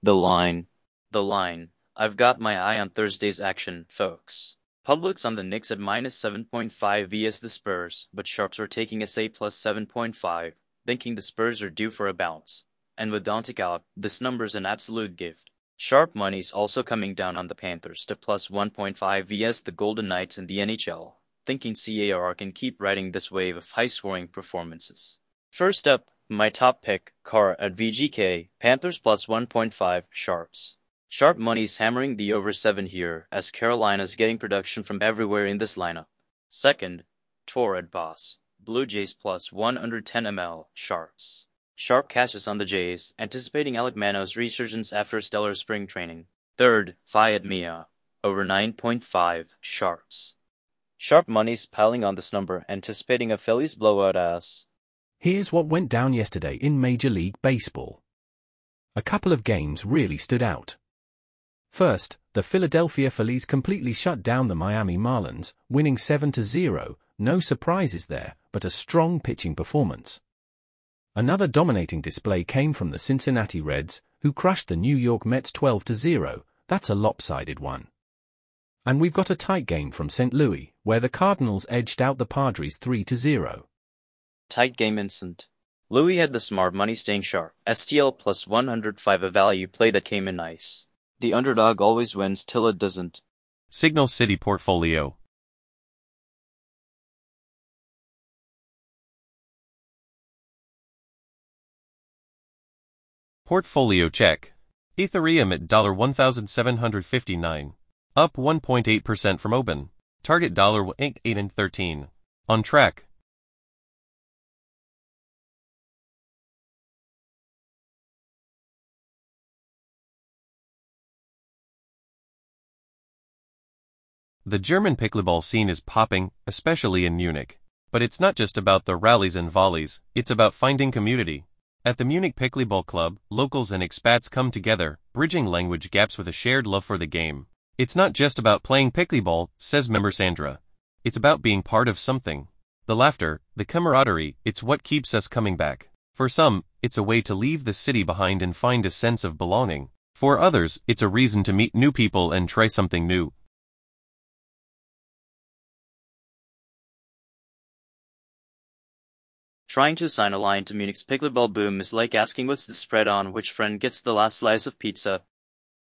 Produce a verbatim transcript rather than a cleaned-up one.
The line. The line. I've got my eye on Thursday's action, folks. Publix on the Knicks at minus seven point five vs the Spurs, but sharps are taking S A plus seven point five, thinking the Spurs are due for a bounce. And with Doncic out, this number's an absolute gift. Sharp money's also coming down on the Panthers to plus one point five vs the Golden Knights in the N H L, thinking C A R can keep riding this wave of high-scoring performances. First up, my top pick, Carr at V G K, Panthers plus one point five, sharps. Sharp money's hammering the over seven here, as Carolina's getting production from everywhere in this lineup. Second, Tor at Boss, Blue Jays plus one hundred ten milliliters, sharps. Sharp cashes on the Jays, anticipating Alek Manoah's resurgence after stellar spring training. Third, Fi at Mia, over nine point five, sharps. Sharp money's piling on this number, anticipating a Phillies blowout ass. Here's what went down yesterday in Major League Baseball. A couple of games really stood out. First, the Philadelphia Phillies completely shut down the Miami Marlins, winning seven to zero, no surprises there, but a strong pitching performance. Another dominating display came from the Cincinnati Reds, who crushed the New York Mets twelve to zero, that's a lopsided one. And we've got a tight game from Saint Louis, where the Cardinals edged out the Padres three to zero. Tight game instant. Louis had the smart money staying sharp, S T L plus one hundred five, a value play that came in nice. The underdog always wins till it doesn't. Signal City Portfolio. Portfolio check. Ethereum at one thousand seven hundred fifty-nine dollars, up one point eight percent from open. Target eight and thirteen. On track. The German pickleball scene is popping, especially in Munich. But it's not just about the rallies and volleys, it's about finding community. At the Munich Pickleball Club, locals and expats come together, bridging language gaps with a shared love for the game. It's not just about playing pickleball, says member Sandra. It's about being part of something. The laughter, the camaraderie, it's what keeps us coming back. For some, it's a way to leave the city behind and find a sense of belonging. For others, it's a reason to meet new people and try something new. Trying to assign a line to Munich's pickleball boom is like asking what's the spread on which friend gets the last slice of pizza.